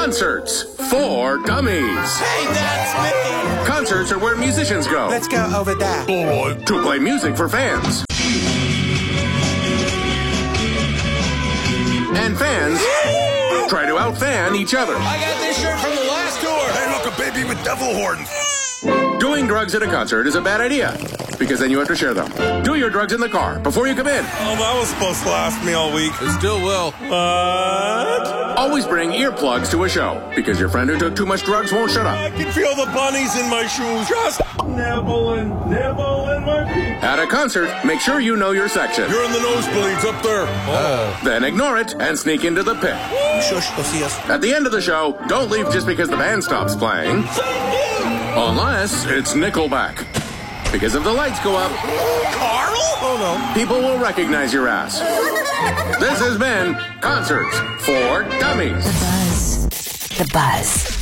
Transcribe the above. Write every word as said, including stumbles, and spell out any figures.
Concerts for Dummies. Hey, that's me! Concerts are where musicians go. Let's go over there. All right. To play music for fans. And fans try to out-fan each other. I got this shirt from the last tour. Hey, look, a baby with devil horns. Doing drugs at a concert is a bad idea, because then you have to share them. Do your drugs in the car before you come in. Oh, that was supposed to last me all week. It still will. What? Always bring earplugs to a show, because your friend who took too much drugs won't shut I up. can feel the bunnies in my shoes. Just nibbling, nibbling my feet. At a concert, make sure you know your section. You're in the nosebleeds up there. Oh. Then ignore it and sneak into the pit. Shush, go see us. At the end of the show, don't leave just because the band stops playing. Unless it's Nickelback. Because if the lights go up, Carl? Oh, no. people will recognize your ass. This has been Concerts for Dummies. The Buzz. The Buzz.